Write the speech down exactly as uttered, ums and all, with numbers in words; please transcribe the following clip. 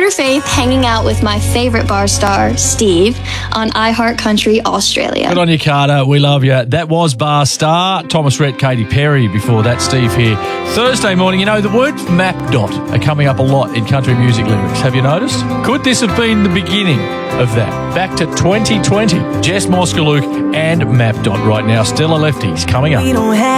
Carter Faith hanging out with my favourite bar star, Steve, on iHeart Country Australia. Good on you, Carter. We love you. That was Bar Star. Thomas Rhett, Katy Perry before that, Steve here. Thursday morning, you know, the words map dot are coming up a lot in country music lyrics. Have you noticed? Could this have been the beginning of that? Back to twenty twenty. Jess Moskalouk and Map Dot right now. Still a Lefties coming up.